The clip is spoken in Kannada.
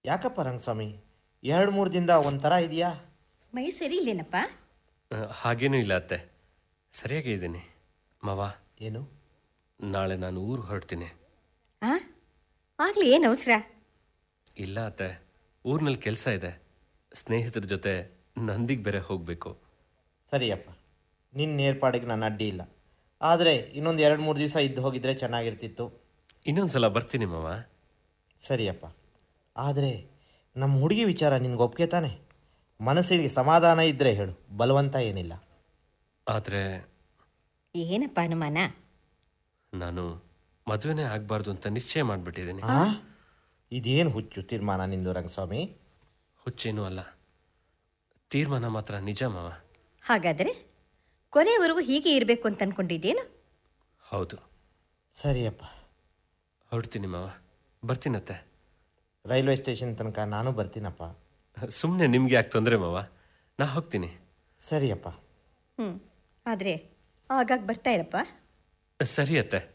ಯಾಕಪ್ಪ ರಂಗಸ್ವಾಮಿ, 2-3 ದಿನದ ಒಂಥರ ಇದೆಯಾ? ಮೈ ಸರಿ ಇಲ್ಲೇನಪ್ಪ? ಹಾಗೇನೂ ಇಲ್ಲ ಅತ್ತೆ, ಸರಿಯಾಗೇ ಇದ್ದೀನಿ. ಮಾವ, ಏನು? ನಾಳೆ ನಾನು ಊರು ಹೊರಡ್ತೀನಿ. ಆ ಆಗಲಿ, ಏನು ಅವಸರ? ಇಲ್ಲ ಅತ್ತೆ, ಊರಿನಲ್ಲಿ ಕೆಲಸ ಇದೆ. ಸ್ನೇಹಿತರ ಜೊತೆ ನಂದಿಗೆ ಬೇರೆ ಹೋಗಬೇಕು. ಸರಿಯಪ್ಪ, ನಿನ್ನ ಏರ್ಪಾಡಿಗೆ ನಾನು ಅಡ್ಡಿ ಇಲ್ಲ. ಆದರೆ ಇನ್ನೊಂದು 2-3 ದಿವಸ ಇದ್ದು ಹೋಗಿದ್ರೆ ಚೆನ್ನಾಗಿರ್ತಿತ್ತು. ಇನ್ನೊಂದು ಸಲ ಬರ್ತೀನಿ ಮಾವ. ಸರಿಯಪ್ಪ, ಆದರೆ ನಮ್ಮ ಹುಡುಗಿ ವಿಚಾರ ನಿನ್ಗೆ ಒಪ್ಪಿಗೆ ತಾನೆ? ಮನಸ್ಸಿಗೆ ಸಮಾಧಾನ ಇದ್ದರೆ ಹೇಳು, ಬಲವಂತ ಏನಿಲ್ಲ. ಆದರೆ ಏನಪ್ಪ ಅನುಮಾನ? ನಾನು ಮದುವೆನೇ ಆಗಬಾರ್ದು ಅಂತ ನಿಶ್ಚಯ ಮಾಡಿಬಿಟ್ಟಿದ್ದೀನಿ. ಇದೇನು ಹುಚ್ಚು ತೀರ್ಮಾನ ನಿಂದು ರಂಗಸ್ವಾಮಿ? ಹುಚ್ಚೇನೂ ಅಲ್ಲ, ತೀರ್ಮಾನ ಮಾತ್ರ ನಿಜ ಮಾವ. ಹಾಗಾದರೆ ಕೊನೆಯವರೆಗೂ ಹೀಗೆ ಇರಬೇಕು ಅಂತ ಅನ್ಕೊಂಡಿದ್ದೇನು? ಹೌದು. ಸರಿಯಪ್ಪ, ಹೊರಡ್ತೀನಿ ಮಾವ, ಬರ್ತೀನತ್ತೆ. ರೈಲ್ವೆ ಸ್ಟೇಷನ್ ತನಕ ನಾನು ಬರ್ತೀನಪ್ಪ. ಸುಮ್ಮನೆ ನಿಮಗೆ ಯಾಕೆ ತೊಂದರೆ ಮಾವ, ನಾ ಹೋಗ್ತೀನಿ. ಸರಿಯಪ್ಪ. ಆದರೆ ಆಗಾಗ ಬರ್ತಾ ಇರಪ್ಪ. ಸರಿ ಅತ್ತೆ.